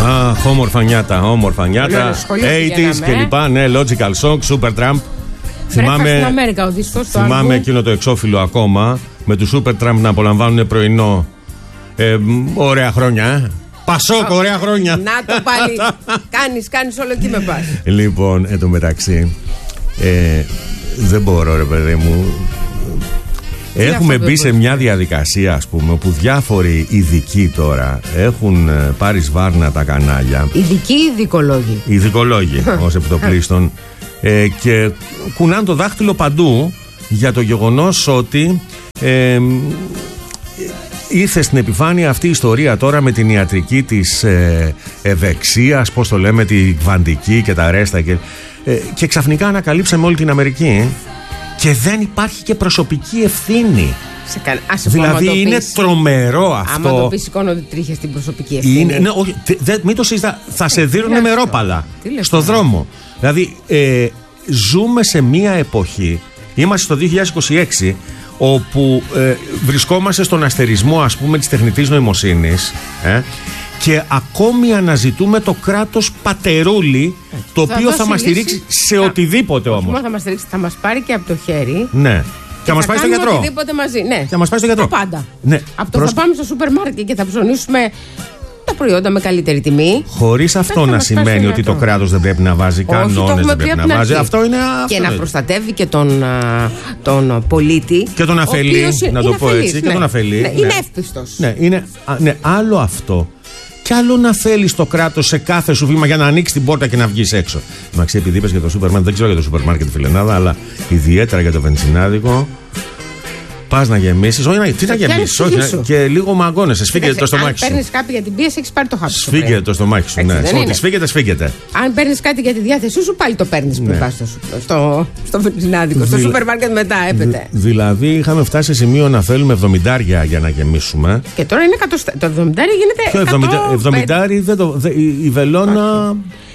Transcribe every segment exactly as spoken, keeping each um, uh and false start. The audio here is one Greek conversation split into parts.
Αχ, όμορφα νιάτα, όμορφα νιάτα. ογδόντα και λοιπά, ναι, Logical Song, Supertramp. Θυμάμαι, Αμέρικα, ο δίσκος, το θυμάμαι εκείνο το εξώφυλλο ακόμα με του Supertramp να απολαμβάνουν πρωινό. Ε, ωραία χρόνια, ε. Πασόκ, ωραία χρόνια. Να το πάλι. Κάνεις, κάνεις όλο εκεί με πας. Λοιπόν, εν τω μεταξύ, ε, δεν μπορώ, ρε παιδί μου. Έχουμε μπει σε μια διαδικασία, ας πούμε, όπου διάφοροι ειδικοί τώρα έχουν πάρει σβάρνα τα κανάλια. Ειδικοί ή ειδικολόγοι? Ειδικολόγοι, ως επιτοπλίστων. ε, και κουνάν το δάχτυλο παντού για το γεγονός ότι ε, ήρθε στην επιφάνεια αυτή η ιστορία τώρα με την ιατρική της ε, ευεξίας, πώς το λέμε, τη κβαντική και τα ρέστα και, ε, και ξαφνικά ανακαλύψαμε όλη την Αμερική και δεν υπάρχει και προσωπική ευθύνη. Σε κα... Ας δηλαδή το είναι πεις. Τρομερό αυτό. Άμα το πεις σηκώνονται τρίχες στην προσωπική ευθύνη. Είναι, ναι, όχι, δε, μην το συζητά. Θα σε δίνουν με ρόπαλα στο δρόμο. Δηλαδή ε, ζούμε σε μια εποχή, είμαστε στο δύο χιλιάδες είκοσι έξι, όπου ε, βρισκόμαστε στον αστερισμό, ας πούμε, της τεχνητής νοημοσύνης, ε, και ακόμη αναζητούμε το κράτος πατερούλι, ε, το θα οποίο θα μας στηρίξει σε θα, οτιδήποτε όμως. Θα μας στηρίξει, θα μας πάρει και από το χέρι. Ναι. Και θα μας πάει στο γιατρό. Οτιδήποτε μαζί. Ναι. Και θα μας πάει στο γιατρό. Τα πάντα. Ναι. Από το Προς... θα πάμε στο σούπερ μάρκετ και θα ψωνίσουμε τα προϊόντα με καλύτερη τιμή. Χωρίς αυτό να σημαίνει ότι το κράτος δεν πρέπει να βάζει κανόνες, δεν πρέπει να βάζει. Αυτό είναι αυτό. Και να προστατεύει και τον, τον πολίτη. Και τον αφελή, να το πω έτσι. Και τον αφελή. Είναι εύπιστος. Ναι, άλλο αυτό. Κι άλλο να θέλει το κράτος σε κάθε σου βήμα για να ανοίξει την πόρτα και να βγει έξω. Μαξί, επειδή είπες για το σούπερ μάρκετ, δεν ξέρω για το σούπερ μάρκετ φιλενάδα, αλλά ιδιαίτερα για το βενζινάδικο. Πας να γεμίσεις, όχι να, τι να γεμίσεις, όχι, να, και λίγο μαγκώνεσαι, σφίγγεται το στομάχι σου. Αν παίρνεις κάτι για την πίεση, έχεις πάρει το χάπι. Σφίγγεται το στομάχι σου, ναι. Ό,τι σφίγγεται, σφίγγεται. Αν παίρνεις κάτι για τη διάθεσή σου, πάλι το παίρνεις πριν πας στο, στο βενζινάδικο, στο σούπερ μάρκετ μετά, έπεται. Δηλαδή, είχαμε φτάσει σε σημείο να θέλουμε εβδομηντάρια για να γεμίσουμε. Και τώρα είναι εκατό. Το εβδομηντάρια γίνεται εκατό. εβδομηντάρι, η βελόνα.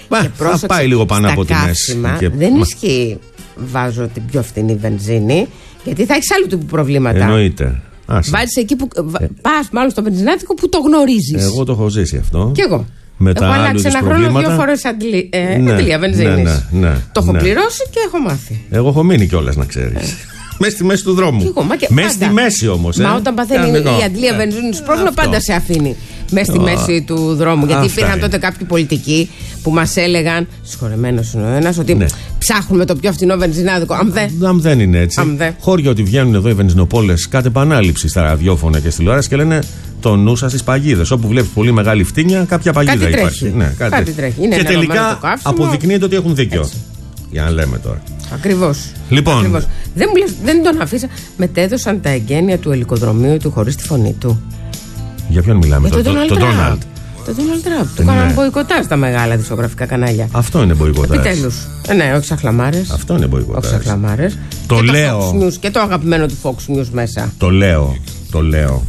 Θα πάει λίγο πάνω από τη μέση. Δεν ισχύει, βάζω την πιο φθηνή βενζίνη. Γιατί θα έχεις άλλου τύπου προβλήματα. Εννοείται. Βάζεις εκεί που. Ε. Πας μάλλον στο βενζινάδικο που το γνωρίζεις. Εγώ το έχω ζήσει αυτό. Κι εγώ. Με έχω αλλάξει ένα χρόνο δύο φορές αντλή, ε, ναι, αντλία βενζίνης. Ναι, ναι, ναι, το έχω ναι. πληρώσει και έχω μάθει. Εγώ έχω μείνει κιόλας, να ξέρεις. Ε. Μέσα στη μέση του δρόμου. Μέσα στη μέση όμως. Μα ε. όταν παθαίνει η αντλία βενζίνης, πρόβλημα πάντα σε αφήνει. Μέσα στη μέση του δρόμου. Γιατί υπήρχαν τότε κάποιοι πολιτικοί που μας έλεγαν, συγχωρεμένος είναι ο ένας, ότι ναι. ψάχνουμε το πιο φθηνό βενζινάδικο. Αν δεν. Αν δεν είναι έτσι. Χώρια ότι βγαίνουν εδώ οι βενζινοπόλες κατ' επανάληψη στα ραδιόφωνα και στη τηλεόραση και λένε το νου σας στις παγίδες. Όπου βλέπεις πολύ μεγάλη φτύνια, κάποια παγίδα κάτι υπάρχει. Τρέχει. Ναι, κάτι, κάτι τρέχει. Είναι και τελικά αποδεικνύεται ότι έχουν δίκιο. Έτσι. Για να λέμε τώρα. Ακριβώς. Λοιπόν. Ακριβώς. Δεν, μου λες, δεν τον αφήσα. Μετέδωσαν τα εγγένεια του ελικοδρομίου του χωρίς τη φωνή του. Για ποιον μιλάμε, το Ντόναλντ. Το Donald Trump. Του κάνανε μποϊκοτάζ τα μεγάλα δισκογραφικά κανάλια. Αυτό είναι μποϊκοτάζ. Επιτέλους. Ε, ναι, όχι σαν χλαμάρες. Αυτό είναι μποϊκοτάζ. Όχι σαν χλαμάρες. Το και λέω. Το Fox News, και το αγαπημένο του Fox News μέσα. Το λέω. Το λέω.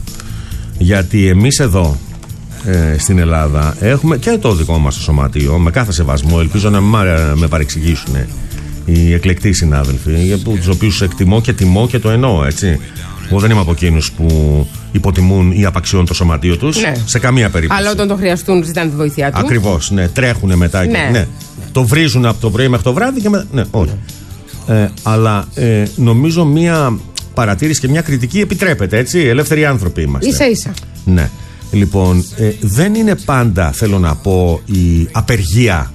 Γιατί εμείς εδώ ε, στην Ελλάδα έχουμε και το δικό μας το σωματείο, με κάθε σεβασμό, ελπίζω να με, με παρεξηγήσουν οι εκλεκτοί συνάδελφοι, για τους οποίους εκτιμώ και τιμώ και το εννοώ, έτσι. Εγώ δεν είμαι από εκείνους που υποτιμούν ή απαξιώνουν το σωματείο τους, ναι. σε καμία περίπτωση. Αλλά όταν το χρειαστούν, ζητάνε τη βοήθειά του. Ακριβώς, ναι. Τρέχουν μετά. Ναι. Και, ναι. Το βρίζουν από το πρωί μέχρι το βράδυ και μετά. Ναι, όχι. Ναι. Ε, αλλά ε, νομίζω μία παρατήρηση και μια κριτική επιτρέπεται, έτσι. Ελεύθεροι άνθρωποι είμαστε. Ίσα ίσα. Ναι. Λοιπόν, ε, δεν είναι πάντα, θέλω να πω, η απεργία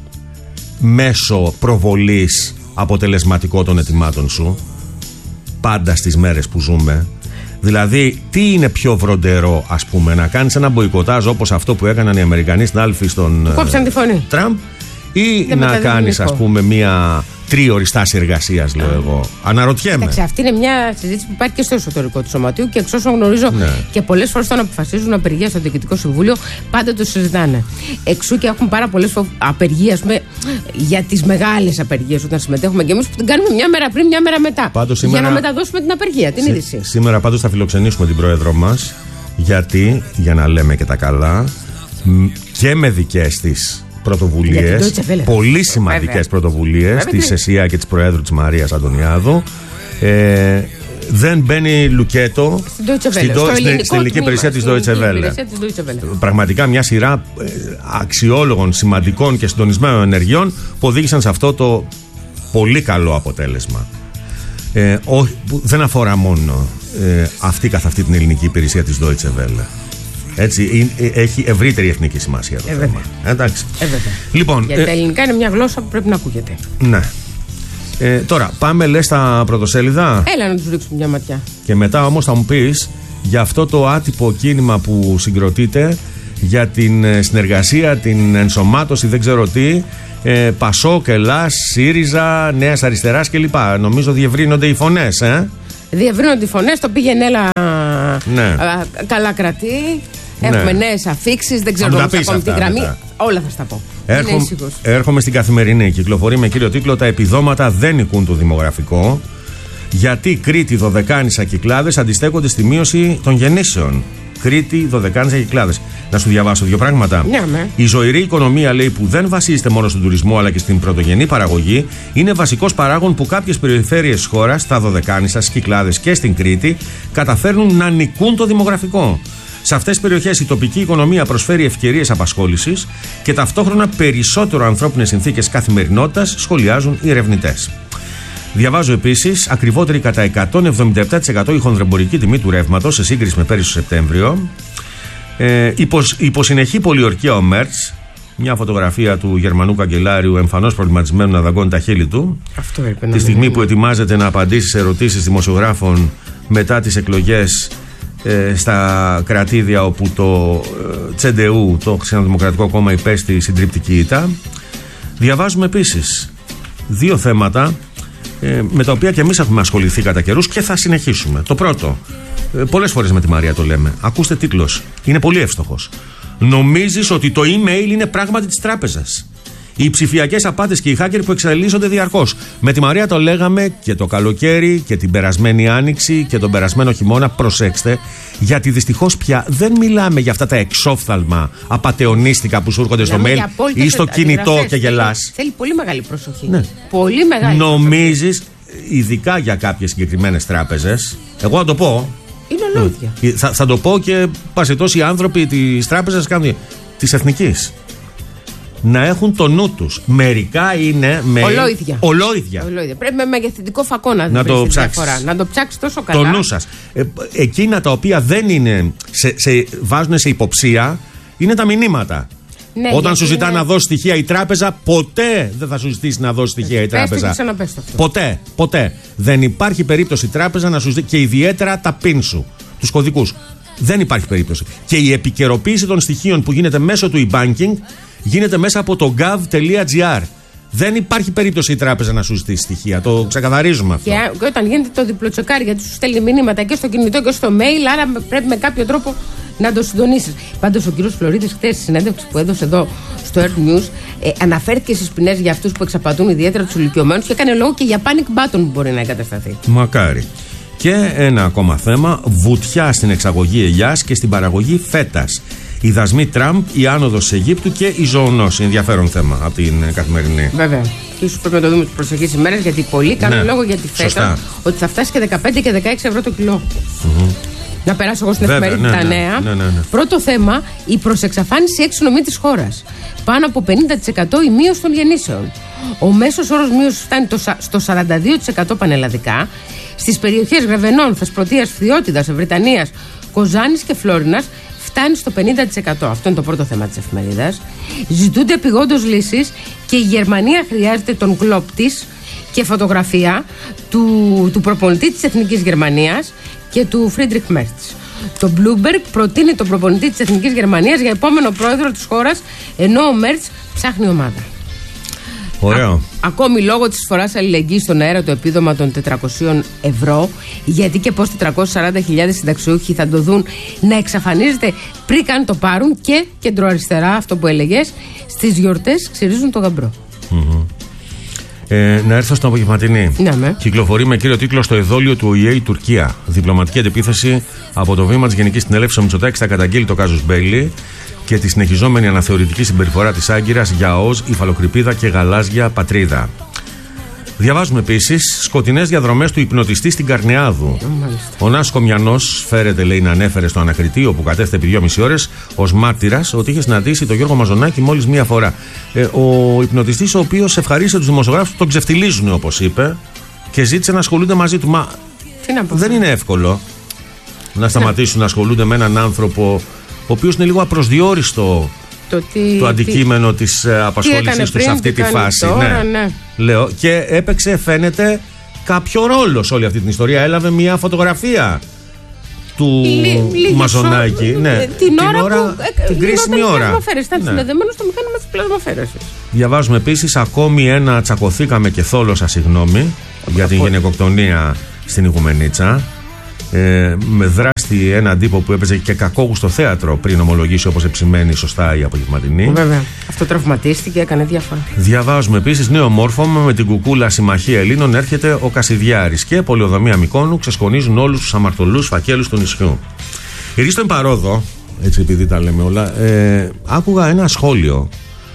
μέσω προβολής αποτελεσματικό των ετοιμάτων σου. Πάντα στις μέρες που ζούμε. Δηλαδή, τι είναι πιο βροντερό, ας πούμε, να κάνεις ένα μποϊκοτάζ όπως αυτό που έκαναν οι Αμερικανοί στην Άλφη στον Τραμπ, ή δεν να κάνεις, ας πούμε, μία τρίωρη στάση εργασίας, λέω εγώ. Αναρωτιέμαι. Εντάξει, αυτή είναι μια συζήτηση που υπάρχει και στο εσωτερικό του σωματείου και εξ όσων γνωρίζω, ναι. και πολλές φορές όταν αποφασίζουν απεργία στο Διοικητικό Συμβούλιο, πάντα το συζητάνε. Εξού και έχουν πάρα πολλές απεργίες για τις μεγάλες απεργίες όταν συμμετέχουμε και εμείς που την κάνουμε μια μέρα πριν, μια μέρα μετά. Πάντως, σήμερα, για να μεταδώσουμε την απεργία, την είδηση. Σήμερα πάντως θα φιλοξενήσουμε την πρόεδρο μας, γιατί, για να λέμε και τα καλά, και με δικές της πρωτοβουλίες, πολύ σημαντικές πρωτοβουλίες της ΕΣΥΑ και της Προέδρου της Μαρίας Αντωνιάδου, ε, δεν μπαίνει λουκέτο στην, στην, στο στην, στην ελληνική υπηρεσία της Deutsche Welle. Πραγματικά μια σειρά αξιόλογων, σημαντικών και συντονισμένων ενεργειών που οδήγησαν σε αυτό το πολύ καλό αποτέλεσμα. Ε, ό, που δεν αφορά μόνο ε, αυτή καθ' αυτή την ελληνική υπηρεσία της Deutsche Welle. Έτσι, έχει ευρύτερη εθνική σημασία το ε, θέμα. Εντάξει. Ε, λοιπόν, γιατί τα ε, ελληνικά είναι μια γλώσσα που πρέπει να ακούγεται. Ναι. Ε, τώρα, πάμε λες στα πρωτοσέλιδα. Έλα να τους ρίξουμε μια ματιά. Και μετά όμως θα μου πεις για αυτό το άτυπο κίνημα που συγκροτείται για την συνεργασία, την ενσωμάτωση, δεν ξέρω τι, ε, Πασόκ, Ελλάς, ΣΥΡΙΖΑ, Νέας Αριστεράς κλπ. Νομίζω διευρύνονται οι φωνές, ε. Διευρύνονται οι φωνές, το πήγαινε έλα. Ναι. Α, καλά κρατεί. Έχουμε ναι. νέες αφίξεις, δεν ξέρω ακόμη τη γραμμή. Μετά. Όλα θα στα πω. Έρχομαι, έρχομαι στην Καθημερινή. Κυκλοφορεί με κύριο τίτλο: τα επιδόματα δεν νικούν το δημογραφικό. Γιατί Κρήτη, Δωδεκάνησα, Κυκλάδες αντιστέκονται στη μείωση των γεννήσεων. Κρήτη, Δωδεκάνησα, Κυκλάδες. Να σου διαβάσω δύο πράγματα. Ναι, ναι. Η ζωηρή οικονομία, λέει, που δεν βασίζεται μόνο στον τουρισμό αλλά και στην πρωτογενή παραγωγή, είναι βασικός παράγων που κάποιες περιφέρειες της χώρας, στα Δωδεκάνησα, στις Κυκλάδες και στην Κρήτη, καταφέρνουν να νικούν το δημογραφικό. Σε αυτές τις περιοχές η τοπική οικονομία προσφέρει ευκαιρίες απασχόλησης και ταυτόχρονα περισσότερο ανθρώπινες συνθήκες καθημερινότητας, σχολιάζουν οι ερευνητές. Διαβάζω επίσης, ακριβότερη κατά εκατόν εβδομήντα επτά τοις εκατό η χονδρεμπορική τιμή του ρεύματος σε σύγκριση με πέρυσι το Σεπτέμβριο. Ε, υπό, υπό συνεχή πολιορκία ο Μέρτς, μια φωτογραφία του Γερμανού καγκελάριου εμφανώς προβληματισμένου να δαγκώνει τα χείλη του. Αυτό έπαιρνε, τη στιγμή που ετοιμάζεται να απαντήσει σε ερωτήσεις δημοσιογράφων μετά τις εκλογές ε, στα κρατήδια όπου το ε, Τσεντεού, το Χριστιανοδημοκρατικό Κόμμα, υπέστη συντριπτική ήττα. Διαβάζουμε επίσης δύο θέματα ε, με τα οποία και εμείς έχουμε ασχοληθεί κατά καιρούς και θα συνεχίσουμε. Το πρώτο, ε, πολλές φορές με τη Μαρία το λέμε, ακούστε τίτλος, είναι πολύ εύστοχος. Νομίζεις ότι το email είναι πράγματι της τράπεζας? Οι ψηφιακές απάτες και οι hacker που εξελίσσονται διαρκώς. Με τη Μαρία το λέγαμε και το καλοκαίρι και την περασμένη άνοιξη και τον περασμένο χειμώνα. Προσέξτε, γιατί δυστυχώς πια δεν μιλάμε για αυτά τα εξόφθαλμα απατεωνίστικα που σου έρχονται στο mail ή στο κινητό και γελάς. Θέλει πολύ μεγάλη προσοχή. Ναι. Πολύ μεγάλη. Νομίζεις, ειδικά για κάποιες συγκεκριμένες τράπεζες, εγώ θα το πω. Είναι ολόιδια. Θα, θα το πω και πασιτός οι άνθρωποι της τράπεζας κάνουν της εθνικής. Να έχουν το νου τους. Μερικά είναι με. Ολόιδια. Ολόιδια. Ολόιδια. Πρέπει με μεγεθυντικό φακό να, να το ψάξεις. Να το ψάξεις τόσο καλά. Το νου σας. Ε, εκείνα τα οποία δεν είναι. Σε, σε, βάζουν σε υποψία είναι τα μηνύματα. Ναι, όταν σου ζητά είναι... να δώσει στοιχεία η τράπεζα, ποτέ δεν θα σου ζητήσει να δώσει στοιχεία η τράπεζα. Ποτέ, ποτέ. Δεν υπάρχει περίπτωση η τράπεζα να σου ζητήσει, και ιδιαίτερα τα πιν σου, τους κωδικούς. Δεν υπάρχει περίπτωση. Και η επικαιροποίηση των στοιχείων που γίνεται μέσω του e-banking γίνεται μέσα από το gov.gr. Δεν υπάρχει περίπτωση η τράπεζα να σου ζητήσει στοιχεία. Το ξεκαθαρίζουμε αυτό. Και, και όταν γίνεται το διπλοτσεκάρι, γιατί σου στέλνει μηνύματα και στο κινητό και στο mail, άρα πρέπει με κάποιο τρόπο να το συντονίσεις. Πάντως ο κύριος Φλωρίδης χτες στη συνέντευξη που έδωσε εδώ στο Earth News ε, αναφέρθηκε στις ποινές για αυτούς που εξαπατούν ιδιαίτερα τους ηλικιωμένους και έκανε λόγο και για panic button που μπορεί να εγκατασταθεί. Μακάρι. Και ένα ακόμα θέμα, βουτιά στην εξαγωγή ελιάς και στην παραγωγή φέτας. Οι δασμοί Τραμπ, η άνοδος Αιγύπτου και η ζωονόση. Ενδιαφέρον θέμα από την Καθημερινή. Βέβαια. Και ίσως πρέπει να το δούμε τις προσεχείς ημέρες, γιατί πολλοί κάνουν ναι, λόγο για τη φέτα ότι θα φτάσει και δεκαπέντε και δεκαέξι ευρώ το κιλό. Mm-hmm. Να περάσω εγώ στην εφημερίδα τα νέα. Ναι, ναι, ναι. Πρώτο θέμα, η προσεξαφάνιση έξινομή της χώρας. Πάνω από πενήντα τοις εκατό η μείωση των γεννήσεων. Ο μέσος όρος μείωσης φτάνει στο σαράντα δύο τοις εκατό πανελλαδικά. Στις περιοχές Γρεβενών, Θεσπρωτείας, Φθιώτιδας, Ευρυτανίας, Κοζάνης και Φλόρινας φτάνει στο πενήντα τοις εκατό. Αυτό είναι το πρώτο θέμα της εφημερίδας. Ζητούνται επειγόντως λύσεις και η Γερμανία χρειάζεται τον κλόπ της και φωτογραφία του, του προπονητή της Εθνικής Γερμανίας και του Φρίντριχ Μέρτς. Το Bloomberg προτείνει τον προπονητή της Εθνικής Γερμανίας για επόμενο πρόεδρο της χώρας, ενώ ο Μέρτς ψάχνει ομάδα. Ωραίο. Α, ακόμη λόγω της φοράς αλληλεγγύης στον αέρα το επίδομα των τετρακόσια ευρώ, γιατί και πως τετρακόσιες σαράντα χιλιάδες συνταξιούχοι θα το δουν να εξαφανίζεται πριν καν το πάρουν, και κεντροαριστερά, αυτό που έλεγες, στις γιορτές ξυρίζουν το γαμπρό. Mm-hmm. Ε, να έρθω στην απογευματινή. Ναι, με. Κυκλοφορεί με κύριο τίτλο στο εδόλιο του Ο Η Ε η Τουρκία. Διπλωματική αντεπίθεση από το βήμα της Γενικής Συνέλευσης. Ο Μητσοτάκης θα καταγγείλει το κάζους Μπέιλι και τη συνεχιζόμενη αναθεωρητική συμπεριφορά της Άγκυρας για ΟΣ, υφαλοκρηπίδα και γαλάζια πατρίδα. Διαβάζουμε επίσης σκοτεινές διαδρομές του υπνοτιστή στην Καρνεάδου. Μάλιστα. Ο Νάς Κομιανός φέρεται, λέει, να ανέφερε στο ανακριτή, όπου κατέφθασε επί δυόμιση ώρες ως μάρτυρας ότι είχε συναντήσει τον Γιώργο Μαζονάκη μόλις μία φορά. Ε, ο υπνοτιστής, ο οποίος ευχαρίστησε τους δημοσιογράφους που τον ξεφτιλίζουν, όπως είπε, και ζήτησε να ασχολούνται μαζί του. Μα δεν είναι εύκολο να σταματήσουν να ασχολούνται με έναν άνθρωπο ο οποίος είναι λίγο απροσδιόριστο. Το, τι, το αντικείμενο τι, της απασχόλησής του σε αυτή τη φάση. Τώρα, ναι. Ναι. Λέω, και έπαιξε, φαίνεται, κάποιο ρόλο σε όλη αυτή την ιστορία. Έλαβε μια φωτογραφία του Λί, Μαζονάκη. Σο... Ναι. Την, την ώρα, ώρα που ε, την κρίσιμη ώρα. Ήταν ναι. συνδεδεμένο στο μηχάνημα της πλασμαφέρεσης. Διαβάζουμε επίσης ακόμη ένα τσακωθήκαμε και θόλωσα συγγνώμη για την γυναικοκτονία στην Ιγουμενίτσα. Ε, με δράστη έναν τύπο που έπαιζε και κακόγουστο θέατρο πριν ομολογήσει, όπως εψημένει σωστά η απογευματινή. Βέβαια. Αυτό τραυματίστηκε, έκανε διάφορα. Διαβάζουμε επίσης νέο μόρφωμα με την κουκούλα Συμμαχία Ελλήνων. Έρχεται ο Κασιδιάρης και πολεοδομία Μυκόνου ξεσκονίζουν όλους τους αμαρτωλούς φακέλους του νησιού. Η Ρίστο Εμπαρόδο, έτσι επειδή τα λέμε όλα, ε, άκουγα ένα σχόλιο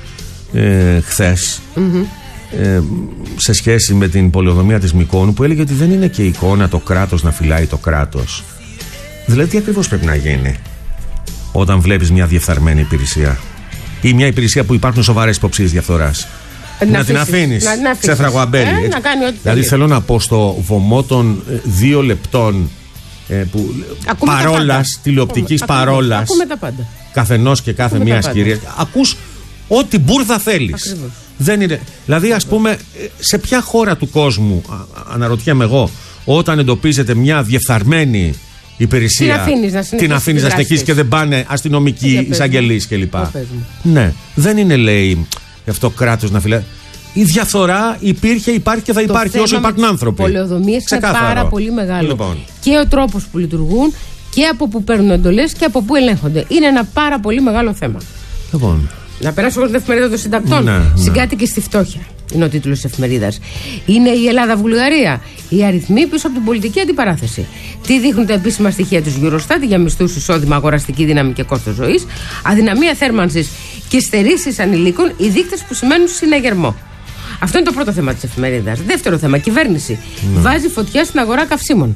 ε, χθες. Mm-hmm. Ε, σε σχέση με την πολεοδομία της Μυκόνου, που έλεγε ότι δεν είναι και εικόνα το κράτος να φυλάει το κράτος. Δηλαδή τι ακριβώς πρέπει να γίνει όταν βλέπεις μια διεφθαρμένη υπηρεσία ή μια υπηρεσία που υπάρχουν σοβαρές υποψίες διαφθοράς? Να, να την αφήνεις σε φραγουαμπέλι. Ε, να κάνει ό,τι δηλαδή θέλω να πω στο βωμό των δύο λεπτών ε, που παρόλας, τηλεοπτικής παρόλας, ακούμε τα πάντα, καθενός και κάθε ακούμε μιας κυρίας, ακούς ό,τι μπούρδα θέλεις. Ακριβώς. Δεν είναι. Δηλαδή, ας πούμε, σε ποια χώρα του κόσμου, αναρωτιέμαι εγώ, όταν εντοπίζεται μια διεφθαρμένη υπηρεσία, την αφήνεις να συνεχίσει και δεν πάνε αστυνομικοί, εισαγγελείς κλπ. Ναι, δεν είναι, λέει, αυτό κράτος να φυλάει. Η διαφθορά υπήρχε, υπάρχει και θα υπάρχει όσο υπάρχουν άνθρωποι. Οι πολεοδομίες είναι πάρα πολύ μεγάλο. Λοιπόν. Και ο τρόπος που λειτουργούν και από που παίρνουν εντολές και από που ελέγχονται. Είναι ένα πάρα πολύ μεγάλο θέμα. Λοιπόν. Να περάσω εγώ στην εφημερίδα των συντακτών. Ναι, ναι. Συγκάτοικοι στη φτώχεια είναι ο τίτλος της εφημερίδας. Είναι η Ελλάδα-Βουλγαρία. Οι αριθμοί πίσω από την πολιτική αντιπαράθεση. Τι δείχνουν τα επίσημα στοιχεία της Eurostat για μισθούς, εισόδημα, αγοραστική δύναμη και κόστος ζωής, αδυναμία θέρμανσης και στερήσεις ανηλίκων, οι δείκτες που σημαίνουν συναγερμό. Αυτό είναι το πρώτο θέμα της εφημερίδας. Δεύτερο θέμα, κυβέρνηση. Ναι. Βάζει φωτιά στην αγορά καυσίμων.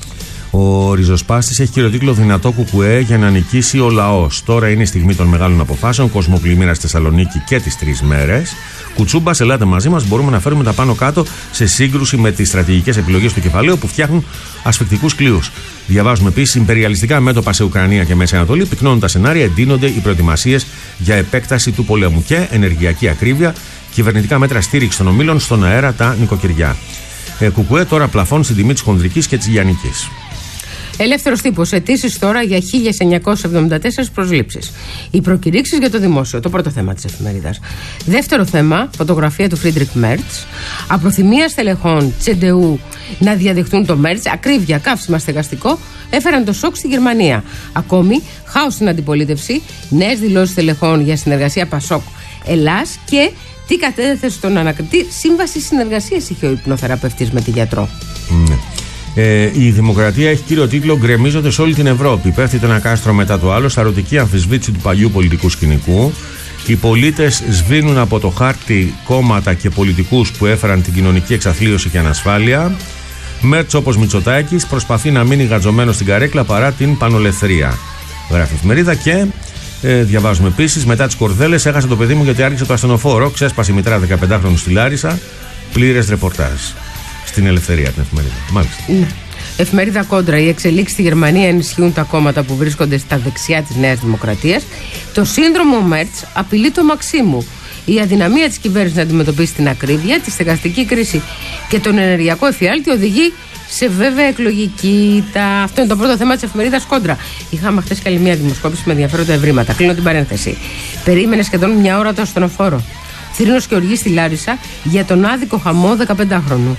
Ο ριζοσπάστης έχει κυροτίτλο δυνατό κουκουέ για να νικήσει ο λαός. Τώρα είναι η στιγμή των μεγάλων αποφάσεων. Κοσμοπλημμύρα στη Θεσσαλονίκη και τις τρεις μέρες. Κουτσούμπας, ελάτε μαζί μας. Μπορούμε να φέρουμε τα πάνω κάτω σε σύγκρουση με τις στρατηγικές επιλογές του κεφαλαίου που φτιάχνουν ασφυκτικούς κλείους. Διαβάζουμε επίσης υπεριαλιστικά μέτωπα σε Ουκρανία και Μέση Ανατολή. Πυκνώνουν τα σενάρια, εντείνονται οι προετοιμασίες για επέκταση του πολέμου και ενεργειακή ακρίβεια. Κυβερνητικά μέτρα στήριξη των ομίλων στον αέρα τα νοικοκυριά. Ε, κουκουέ τώρα πλαφών στην τιμή της χονδρικής και της λιανικής. Ελεύθερος τύπος. Αιτήσεις τώρα για χίλια εννιακόσιες εβδομήντα τέσσερις προσλήψεις. Οι προκηρύξεις για το δημόσιο. Το πρώτο θέμα της εφημερίδας. Δεύτερο θέμα, φωτογραφία του Φρίντρικ Μέρτς. Απροθυμία στελεχών Τσεντεού να διαδεχτούν το Μέρτς. Ακρίβεια, καύσιμα, στεγαστικό. Έφεραν το σοκ στη Γερμανία. Ακόμη, χάος στην αντιπολίτευση. Νέες δηλώσεις στελεχών για συνεργασία Πασόκ Ελλάς και τι κατέθεσε στον ανακριτή. Σύμβαση συνεργασίας είχε ο υπνοθεραπευτής με τη γιατρό. Ναι. Ε, η Δημοκρατία έχει κύριο τίτλο «Γκρεμίζονται σε όλη την Ευρώπη». Πέφτει ένα κάστρο μετά το άλλο, σαρωτική αμφισβήτηση του παλιού πολιτικού σκηνικού. Οι πολίτες σβήνουν από το χάρτη κόμματα και πολιτικούς που έφεραν την κοινωνική εξαθλίωση και ανασφάλεια. Μέρτς, όπως Μητσοτάκης, προσπαθεί να μείνει γατζωμένο στην καρέκλα παρά την πανολευθερία. Γράφει η εφημερίδα και ε, διαβάζουμε επίσης: μετά τις κορδέλες έχασε το παιδί μου γιατί άρχισε το ασθενοφόρο. Ξέσπασε η μητέρα δεκαπεντάχρονου στη Λάρισα. Πλήρες ρεπορτάζ. Στην Ελευθερία, την εφημερίδα. Μάλιστα. Ναι. Εφημερίδα Κόντρα. Οι εξελίξεις στη Γερμανία ενισχύουν τα κόμματα που βρίσκονται στα δεξιά της Νέας Δημοκρατίας. Το σύνδρομο Μέρτς απειλεί το Μαξίμου. Η αδυναμία της κυβέρνησης να αντιμετωπίσει την ακρίβεια, τη στεγαστική κρίση και τον ενεργειακό εφιάλτη οδηγεί σε βέβαια εκλογική. Τα... Αυτό είναι το πρώτο θέμα της εφημερίδας Κόντρα. Είχαμε χθες και άλλη μια δημοσκόπηση με ενδιαφέροντα ευρήματα. Κλείνω την παρένθεση. Περίμενε σχεδόν μια ώρα το ασθενοφόρο. Θρήνος και οργή στη Λάρισα για τον άδικο χαμό δεκαπεντάχρονου.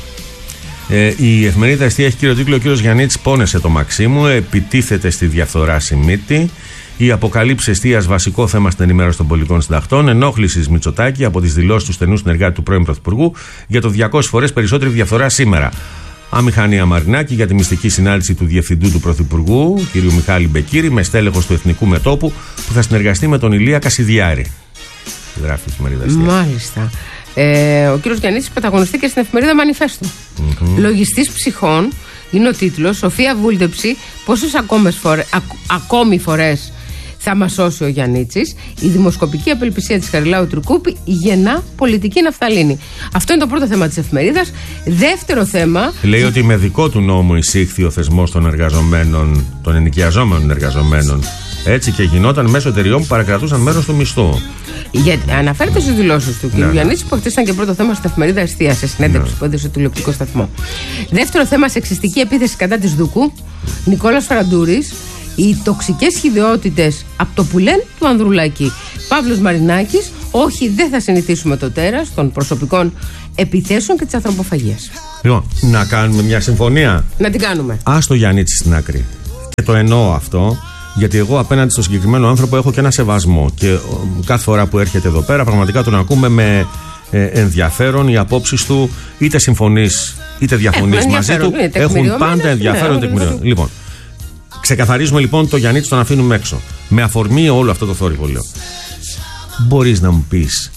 Ε, η εφημερίδα Εστία έχει κύριο τίτλο: ο κύριος Γιαννίτης πόνεσε το Μαξίμου, επιτίθεται στη διαφθορά Σιμίτη. Η αποκαλύψη εστίας βασικό θέμα στην ενημέρωση των πολιτικών συντακτών. Ενόχλησης Μητσοτάκη από τις δηλώσεις του στενού συνεργάτη του πρώην Πρωθυπουργού για το διακόσιες φορές περισσότερη διαφθορά σήμερα. Αμηχανία Μαρινάκη για τη μυστική συνάντηση του διευθυντού του Πρωθυπουργού, κ. Μιχάλη Μπεκύρη, με στέλεχος του Εθνικού Μετώπου, που θα συνεργαστεί με τον Ηλία Κασιδιάρη. Γράφει η εφημερίδα Εστία. Μάλιστα. Ε, ο κύριος Γιαννίτσης πρωταγωνιστεί και στην εφημερίδα Μανιφέστο. Mm-hmm. Λογιστής ψυχών είναι ο τίτλος. Σοφία Βούλτεψη, πόσες φορέ, ακ, ακόμη φορές θα μας σώσει ο Γιαννίτσης? Η δημοσκοπική απελπισία της Χαριλάου Τρουκούπη γεννά πολιτική ναφθαλίνη. Αυτό είναι το πρώτο θέμα της εφημερίδας. Δεύτερο θέμα. Λέει ότι με δικό του νόμο εισήχθη ο θεσμός των εργαζομένων, των ενοικιαζόμενων εργαζομένων. Έτσι και γινόταν μέσω εταιριών που παρακρατούσαν μέρος του μισθού. Για, αναφέρεται στις δηλώσεις του κ. Ναι, Γιαννίτση, που χτίσαν και πρώτο θέμα στην εφημερίδα Εστία, σε συνέντευξη ναι. που έδωσε στο τηλεοπτικό σταθμό. Δεύτερο θέμα, σεξιστική επίθεση κατά της Δούκου. Νικόλας Φραντούρης. Οι τοξικές ιδιότητες από το που λένε του Ανδρουλάκη. Παύλος Μαρινάκης. Όχι, δεν θα συνηθίσουμε το τέρας των προσωπικών επιθέσεων και της ανθρωποφαγίας. Λοιπόν, να κάνουμε μια συμφωνία. Να την κάνουμε. Ας το Γιαννίτση στην άκρη. Και το εννοώ αυτό. Γιατί εγώ απέναντι στο συγκεκριμένο άνθρωπο έχω και ένα σεβασμό. Και κάθε φορά που έρχεται εδώ πέρα, πραγματικά τον ακούμε με ε, ενδιαφέρον. Οι απόψεις του, είτε συμφωνείς είτε διαφωνείς μαζί του, έχουν πάντα ενδιαφέρον ναι, τεκμηριωμένο. Λοιπόν, ξεκαθαρίζουμε λοιπόν το Γιαννίτση, τον αφήνουμε έξω. Με αφορμή όλο αυτό το θόρυβο, λέω. Μπορείς να μου πεις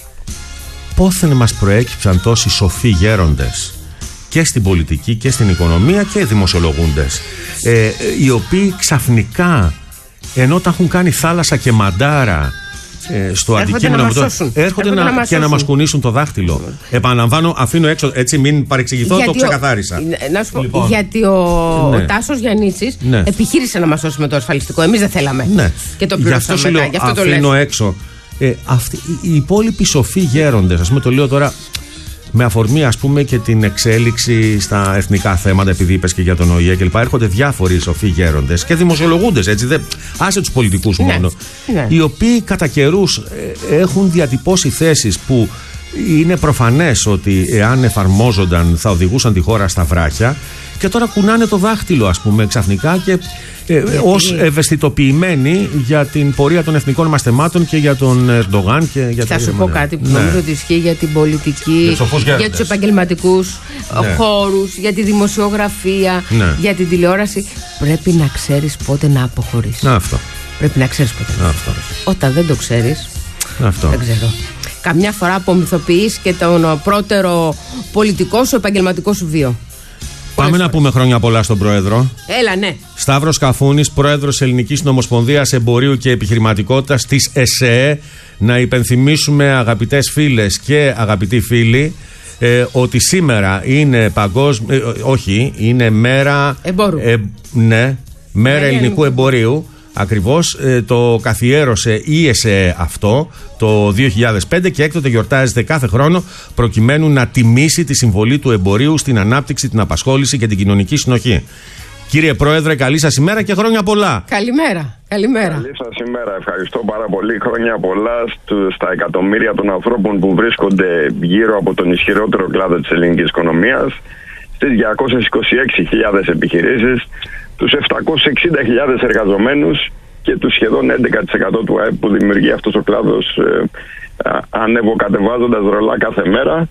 πόθεν μας προέκυψαν τόσοι σοφοί γέροντες και στην πολιτική και στην οικονομία και δημοσιολογούντες, ε, οι οποίοι ξαφνικά, ενώ τα έχουν κάνει θάλασσα και μαντάρα ε, στο έρχονται αντικείμενο να αυτό, έρχονται, έρχονται να, να και να μας κουνήσουν το δάχτυλο. Επαναλαμβάνω, αφήνω έξω, έτσι μην παρεξηγηθώ, γιατί το ξεκαθάρισα. Ο, να σου πω, λοιπόν, γιατί ο, ναι. ο Τάσος Γιαννίτσης ναι. επιχείρησε να μας σώσει με το ασφαλιστικό. Εμείς δεν θέλαμε. Ναι. Και το πληρώσαμε μετά. Λέω, γι' αυτό αφήνω το έξω. Ε, αυτοί, οι υπόλοιποι σοφοί γέροντες, ας πούμε, το λέω τώρα με αφορμή, ας πούμε, και την εξέλιξη στα εθνικά θέματα, επειδή είπες και για τον Ο Η Ε κλπ. Έρχονται διάφοροι σοφοί γέροντες και δημοσιολογούντες, έτσι. Δεν, άσε τους πολιτικούς ναι, μόνο. Ναι. Οι οποίοι κατά καιρούς ε, έχουν διατυπώσει θέσεις που είναι προφανές ότι εάν εφαρμόζονταν θα οδηγούσαν τη χώρα στα βράχια. Και τώρα κουνάνε το δάχτυλο, ας πούμε, ξαφνικά και ε, ως ευαισθητοποιημένοι για την πορεία των εθνικών μας θεμάτων και για τον Ερντογάν και για θα σου πω κάτι που ναι. νομίζω ότι ισχύει για την πολιτική, για, για τους επαγγελματικούς ναι. χώρους, για τη δημοσιογραφία, ναι. για την τηλεόραση. Πρέπει να ξέρεις πότε να αποχωρείς. Αυτό. Πρέπει να ξέρεις πότε να αποχωρείς. Όταν δεν το ξέρεις, αυτό. δεν ξέρω. Καμιά φορά απομυθοποιείς και τον πρώτερο πολιτικό σου, επαγγελματικό σου βίο. Πάμε φορές. Να πούμε χρόνια πολλά στον Πρόεδρο. Έλα, ναι. Σταύρος Καφούνης, Πρόεδρος Ελληνικής Νομοσπονδίας Εμπορίου και Επιχειρηματικότητας της ΕΣΕΕ. Να υπενθυμίσουμε, αγαπητές φίλες και αγαπητοί φίλοι, ε, ότι σήμερα είναι παγκόσμια. Ε, όχι, είναι μέρα. Εμπόρου. Ε, ναι, μέρα ελληνικού εμπορίου. Ακριβώς, ε, το καθιέρωσε η ΕΣΕΕ αυτό το δύο χιλιάδες πέντε και έκτοτε γιορτάζεται κάθε χρόνο προκειμένου να τιμήσει τη συμβολή του εμπορίου στην ανάπτυξη, την απασχόληση και την κοινωνική συνοχή. Κύριε Πρόεδρε, καλή σας ημέρα και χρόνια πολλά. Καλημέρα. Καλημέρα. Καλή σας ημέρα. Ευχαριστώ πάρα πολύ. Χρόνια πολλά στα εκατομμύρια των ανθρώπων που βρίσκονται γύρω από τον ισχυρότερο κλάδο της ελληνικής οικονομίας, στις διακόσιες είκοσι έξι χιλιάδες επιχειρήσεις, τους επτακόσιες εξήντα χιλιάδες εργαζομένους και τους σχεδόν έντεκα τοις εκατό του ΑΕΠ που δημιουργεί αυτός ο κλάδος, ε, ανεβοκατεβάζοντας ρολά κάθε μέρα.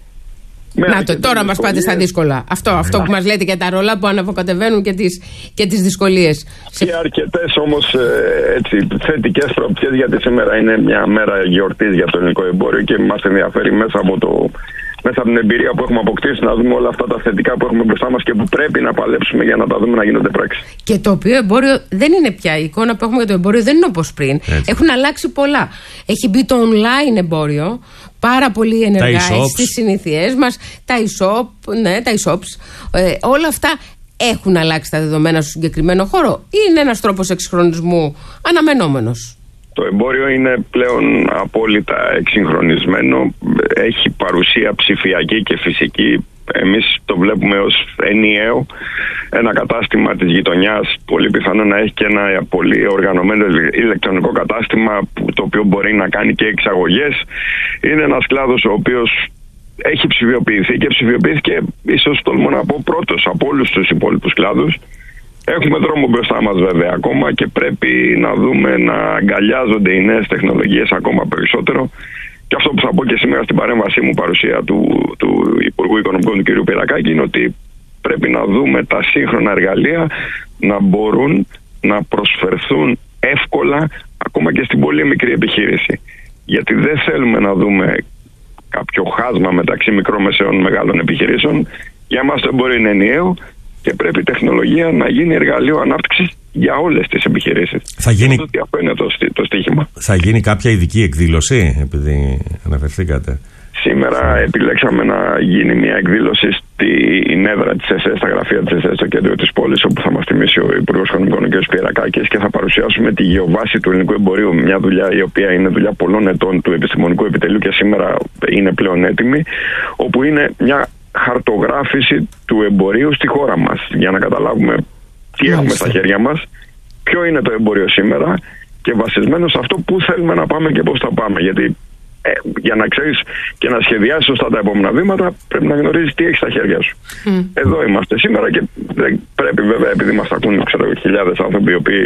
Να το, τώρα μας πάτε στα δύσκολα. Αυτό, αυτό που μας λέτε για τα ρολά που ανεβοκατεβαίνουν και τις, και τις δυσκολίες. Και αρκετές όμως ε, έτσι, θετικές προοπτικές, γιατί σήμερα είναι μια μέρα γιορτής για το ελληνικό εμπόριο και μας ενδιαφέρει μέσα από το... μέσα από την εμπειρία που έχουμε αποκτήσει να δούμε όλα αυτά τα θετικά που έχουμε μπροστά μας και που πρέπει να παλέψουμε για να τα δούμε να γίνονται πράξη. Και το οποίο εμπόριο δεν είναι πια. Η εικόνα που έχουμε για το εμπόριο δεν είναι όπως πριν. Έτσι. Έχουν αλλάξει πολλά. Έχει μπει το online εμπόριο πάρα πολύ ενεργά στις συνήθειές μας. Τα e-shop, ναι, τα e-shops. Ε, όλα αυτά έχουν αλλάξει τα δεδομένα στο συγκεκριμένο χώρο ή είναι ένας τρόπος εξυγχρονισμού αναμενόμενος? Το εμπόριο είναι πλέον απόλυτα εξυγχρονισμένο, έχει παρουσία ψηφιακή και φυσική. Εμείς το βλέπουμε ως ενιαίο. Ένα κατάστημα της γειτονιάς πολύ πιθανό να έχει και ένα πολύ οργανωμένο ηλεκτρονικό κατάστημα το οποίο μπορεί να κάνει και εξαγωγές. Είναι ένας κλάδος ο οποίος έχει ψηφιοποιηθεί και ψηφιοποιήθηκε, ίσως τολμώ να πω, πρώτος από όλους τους υπόλοιπους κλάδους. Έχουμε δρόμο μπροστά μας βέβαια ακόμα και πρέπει να δούμε να αγκαλιάζονται οι νέες τεχνολογίες ακόμα περισσότερο. Και αυτό που θα πω και σήμερα στην παρέμβασή μου, παρουσία του, του Υπουργού Οικονομικών του κ. Πυρακάκη, είναι ότι πρέπει να δούμε τα σύγχρονα εργαλεία να μπορούν να προσφερθούν εύκολα ακόμα και στην πολύ μικρή επιχείρηση. Γιατί δεν θέλουμε να δούμε κάποιο χάσμα μεταξύ μικρομεσαίων μεγάλων επιχειρήσεων. Για μας το εμπόριο είναι ενιαίο και πρέπει η τεχνολογία να γίνει εργαλείο ανάπτυξης για όλες τις επιχειρήσεις. Θα γίνει... Αυτό, αυτό είναι το, το στοίχημα. Θα γίνει κάποια ειδική εκδήλωση, επειδή αναφερθήκατε? Σήμερα επιλέξαμε να γίνει μια εκδήλωση στην έδρα της ΕΣΕ, στα γραφεία της ΕΣΕ στο κέντρο της πόλης, όπου θα μας τιμήσει ο Υπουργός Οικονομικών, ο κ. Σπυρακάκης, και θα παρουσιάσουμε τη γεωβάση του ελληνικού εμπορίου. Μια δουλειά η οποία είναι δουλειά πολλών ετών του επιστημονικού επιτελείου και σήμερα είναι πλέον έτοιμη, όπου είναι μια χαρτογράφηση του εμπορίου στη χώρα μας, για να καταλάβουμε τι έχουμε στα χέρια μας, ποιο είναι το εμπόριο σήμερα και βασισμένο σε αυτό που θέλουμε να πάμε και πώς θα πάμε. Γιατί ε, για να ξέρεις και να σχεδιάσεις σωστά τα επόμενα βήματα, πρέπει να γνωρίζεις τι έχεις στα χέρια σου. Mm. Εδώ είμαστε σήμερα και πρέπει, βέβαια, επειδή μας ακούν ξέρω, χιλιάδες άνθρωποι οι οποίοι